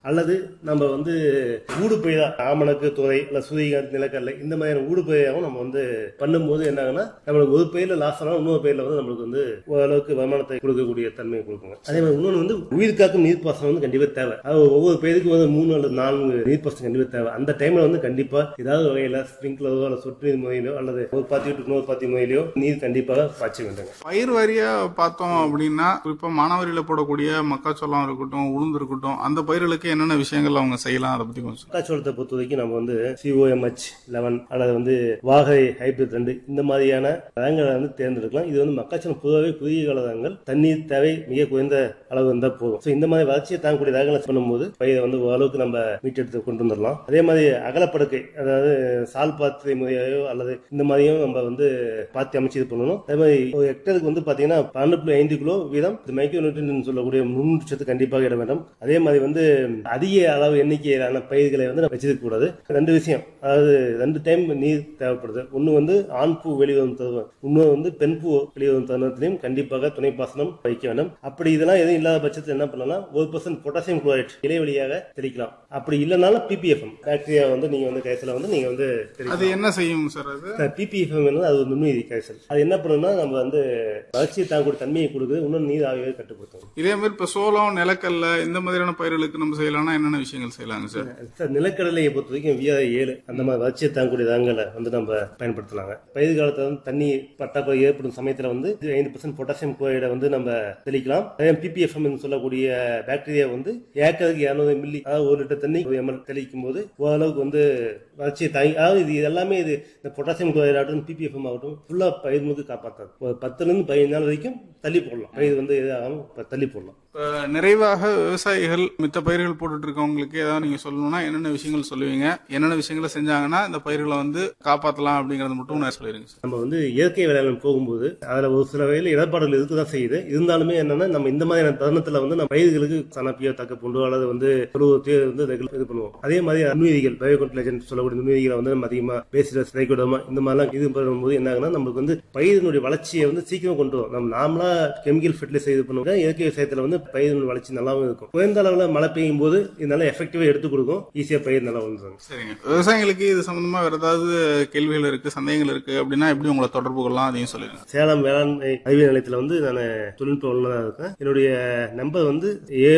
அல்லது நம்ம வந்து ஊடுபயிரா ஆமணக்கு துறை இல்ல சூரியகாந்தி நிலக்கடலை இந்த மாதிரியான ஊடுபயிராகவும் நம்ம வந்து பண்ணும்போது என்ன ஆகுனா நம்மளுக்கு ஒரு பயிர்ல லாஸ் ஆனாலும் இன்னொரு பயிர்ல வந்து நம்மளுக்கு வந்து ஓரளவுக்கு வருமானத்தை கொடுக்கக்கூடிய தன்மையை கொடுக்குங்க. அதே மாதிரி இன்னொன்று வந்து உயிர் காக்கும் நீர்ப்பாசனம் வந்து கண்டிப்பா தேவை. அது ஒவ்வொரு பயிருக்கு வந்து 3 அல்லது 4 நீர்ப்பாசனம் கண்டிப்பா தேவை. அந்த டைம்ல வந்து கண்டிப்பா ஏதாவது வகையில ஸ்பிரிங்க்லரோ அல்லது சொட்டு நீர் முறையிலோ அல்லது ஒரு பாத்தி விட்டு இன்னொரு பாத்தி முறையிலோ நீர் கண்டிப்பாக பாய்ச்ச வேண்டுங்க. பயிர் வாரியா பார்த்தோம் அப்படின்னா குறிப்பா மானாவாரியில போடக்கூடிய மக்காச்சோளம் இருக்கட்டும், உளுந்து இருக்கட்டும், அந்த பயிர்களுக்கு என்னென்ன விஷயங்கள் அவங்க செய்யலாம் அதை பத்தி கொஞ்சம். மக்காச்சோளத்தை பொறுத்த வரைக்கும் நம்ம வந்து COMH 11 அல்லது வந்து வாகை ஹைபிரிட் 2 இந்த மாதிரியான ரகங்களை வந்து தேர்ந்தெடுக்கலாம். இது வந்து மக்காச்சோளம் பொதுவாகவே குறுகிய கால ரகங்கள், தண்ணீர் தேவை மிக குறைந்த அளவு இருந்தால் போதும். இந்த மாதிரி வளர்ச்சியை தாங்கக்கூடிய ரகங்களை பண்ணும்போது பயிரை வந்து ஓரளவுக்கு நம்ம மீட்டெடுத்து கொண்டு வந்துடலாம். அதே மாதிரி அகலப்படுக்கை, அதாவது சால் பாத்திரை முறையோ அல்லது இந்த மாதிரியும் நம்ம வந்து பாத்தி அமைச்சு இது பண்ணணும். அதே மாதிரி ஒரு ஹெக்டருக்கு வந்து பாத்தீங்கன்னா 12.5 கிலோ வீதம் மைக்ரோ நியூட்ரியன்ட் சொல்லக்கூடிய நுண்ணூட்டச்சத்து கண்டிப்பாக இட வேண்டும். அதே மாதிரி வந்து அதிக அளவு எண்ணிக்கையிலான பயிர்களை வந்து வச்சிருக்க கூடாது. 2 விஷயம், அதாவது 2 டைம் நீர் தேவைப்படுது. ஒன்னு வந்து ஆண் பூ வெளிவரும் தருவம், இன்னொரு வந்து பெண் பூ வெளிவரும் தருணத்திலையும் கண்டிப்பாக துணை பாசனம் வைக்க வேண்டும். அப்படி இதெல்லாம் எதுவும் இல்லாத பட்சத்தில் என்ன பண்ணலாம், 1% பொட்டாசியம் குளோரைட் இலை வழியாக தெளிக்கலாம். அப்படி இல்லைனாலும் PPFM பாக்டீரியா வந்து நீங்க வந்து கைசல வந்து நீங்க வந்து அது என்ன செய்யும் சார்? அது PPFM அது ஒரு நுண்ணுயிரி கைசல். அது என்ன பண்ணுன்னா நம்ம வந்து வளர்ச்சியை தாங்கக்கூடிய தன்மையை கொடுக்குது, இன்னும் நீர் ஆவியை கட்டுப்படுத்தும். இதே மாதிரி இப்ப சோளம், நிலக்கடலை இந்த மாதிரியான பயிர்களுக்கு நம்ம செய்யலாம்னா என்னென்ன விஷயங்கள் செய்யலாங்க சார்? நிலக்கடலையை பொறுத்த வரைக்கும் VI7 அந்த மாதிரி வளர்ச்சியை தாங்கக்கூடிய ரகங்களை வந்து நம்ம பயன்படுத்தலாங்க. பயிர் காலத்துல வந்து தண்ணி பற்றாக்குறை ஏற்படும் சமயத்துல வந்து 5% பொட்டாசியம் குளோரைடை வந்து நம்ம தெளிக்கலாம். அதே PPFM சொல்லக்கூடிய பாக்டீரியா வந்து ஏக்கருக்கு 200 மில்லி, அதாவது 1 லிட்டர் தண்ணி 1 ml தெளிக்கும் போது ஓரளவுக்கு வந்து வளர்ச்சியை தாங்கி, அதாவது இது எல்லாமே இது இந்த பொட்டாசியம் குளோரைட் ஆகட்டும் PPFM ஆகட்டும் ஃபுல்லா பயிர் முழுக்க காப்பாற்றாது. ஒரு 10 இருந்து 15 நாள் வரைக்கும் தள்ளி போடலாம். பயிர் வந்து எதாகும் தள்ளி போடலாம். நிறைவாக விவசாயிகள் மித்த பயிர்கள் போட்டுட்டு இருக்கவங்களுக்கு ஏதாவது நீங்க சொல்லணும்னா என்னென்ன விஷயங்கள் சொல்லுவீங்க? என்னென்ன விஷயங்களை செஞ்சாங்கன்னா இந்த பயிர்களை வந்து காப்பாற்றலாம் அப்படிங்கறத மட்டும் நான் சொல்லிடுங்க. நம்ம வந்து இயற்கை வேளாண் போகும்போது அதுல ஒரு சில வகையில் இடர்பாடுகள் இருக்குதான் செய்யுது. இருந்தாலுமே என்னன்னா நம்ம இந்த மாதிரியான தருணத்துல வந்து நம்ம பயிர்களுக்கு சனப்பியோ தக்க புண்டோ அல்லது வந்து வந்து இது பண்ணுவோம். அதே மாதிரி நுண்ணுயிரிகள் பயோகன்ட்லேஜன் சொல்லக்கூடிய நுண்ணுயிரிகளை வந்து நம்ம அதிகமா பேசிடஸ் ட்ரைகோடர்மா இந்த மாதிரிலாம் இது பண்ணும்போது என்ன ஆகுனா நம்மளுக்கு வந்து பயிரினுடைய வளர்ச்சியை வந்து சீக்கிரம் கொண்டு வரும். நம்ம நார்மலா கெமிக்கல் ஃபெர்டிலைசர் இது பண்ணுவோம். இயற்கை விவசாயத்துல வந்து பயிரின் வளர்ச்சி நல்லாவும் இருக்கும். குறைந்த அளவுல மழை பெய்யும் போது இதனால எஃபெக்டிவா எடுத்து கொடுக்கும், ஈஸியா பயிர் நல்லா வந்துடும். சரிங்க. விவசாயிகளுக்கு இது சம்பந்தமா வேற ஏதாவது கேள்விகள் இருக்கு, சந்தேகங்கள் இருக்கு அப்படின்னா எப்படி உங்களை தொடர்பு கொள்ளலாம் அதையும் சொல்லுங்க. சேலம் வேளாண்மை அறிவியல் நிலையத்துல வந்து நான் தொழில்நுட்ப வல்லுநராக இருக்கேன். என்னுடைய நம்பர் வந்து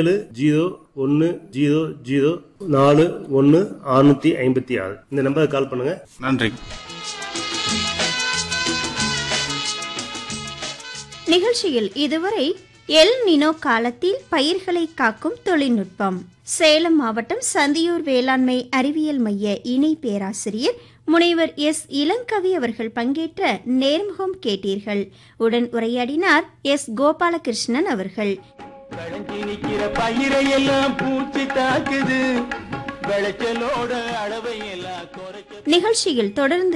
7010041656. இந்த நம்பருக்கு கால் பண்ணுங்க. நன்றி. நிகழ்ச்சியில் இதுவரை எல் நினோ காலத்தில் பயிர்களை காக்கும் தொழில்நுட்பம், சேலம் மாவட்டம் சந்தியூர் வேளாண்மை அறிவியல் மைய இணை பேராசிரியர் முனைவர் S. இளங்கவி அவர்கள் பங்கேற்ற நேர்முகம் கேட்டீர்கள். உடன் உரையாடினார் S. கோபாலகிருஷ்ணன் அவர்கள். நிகழ்ச்சியில் தொடர்ந்து